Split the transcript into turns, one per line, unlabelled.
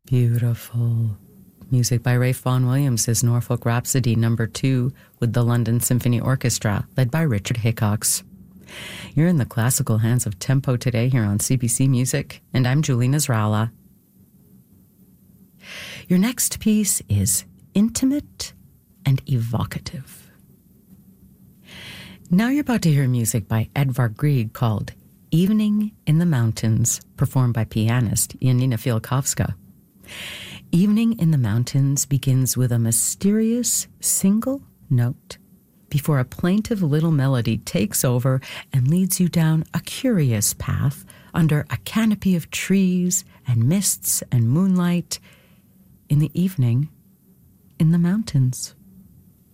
Beautiful. Music by Ralph Vaughan Williams is Norfolk Rhapsody No. 2 with the London Symphony Orchestra, led by Richard Hickox. You're in the classical hands of Tempo today here on CBC Music, and I'm Julie Nasrallah. Your next piece is intimate and evocative. Now you're about to hear music by Edvard Grieg called Evening in the Mountains, performed by pianist Janina Fialkowska. Evening in the Mountains begins with a mysterious single note before a plaintive little melody takes over and leads you down a curious path under a canopy of trees and mists and moonlight in the evening in the mountains.